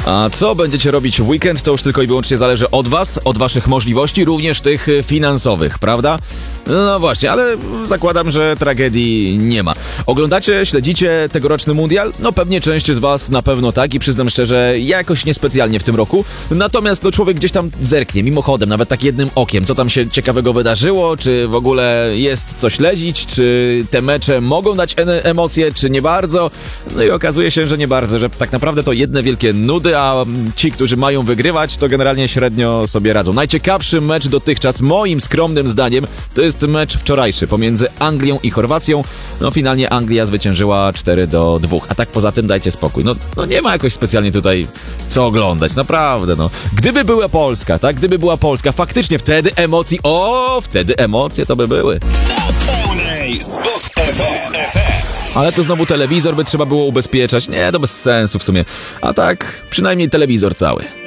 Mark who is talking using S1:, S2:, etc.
S1: A co będziecie robić w weekend, to już tylko i wyłącznie zależy od was, od waszych możliwości, również tych finansowych, prawda? No właśnie, ale zakładam, że tragedii nie ma. Oglądacie, śledzicie tegoroczny mundial? No pewnie część z was na pewno tak i przyznam szczerze, ja jakoś niespecjalnie w tym roku. Natomiast no człowiek gdzieś tam zerknie, mimochodem, nawet tak jednym okiem, co tam się ciekawego wydarzyło, czy w ogóle jest co śledzić, czy te mecze mogą dać emocje, czy nie bardzo. No i okazuje się, że nie bardzo, że tak naprawdę to jedne wielkie nudy, a ci, którzy mają wygrywać, to generalnie średnio sobie radzą. Najciekawszy mecz dotychczas, moim skromnym zdaniem, to jest mecz wczorajszy pomiędzy Anglią i Chorwacją. No finalnie Anglia zwyciężyła 4-2. A tak poza tym dajcie spokój. No nie ma jakoś specjalnie tutaj co oglądać, naprawdę no. Gdyby była Polska, tak? Gdyby była Polska, faktycznie wtedy emocje to by były.
S2: Na pełnej z Vox FM.
S1: Ale to znowu telewizor by trzeba było ubezpieczać. Nie, to bez sensu w sumie. A tak, przynajmniej telewizor cały.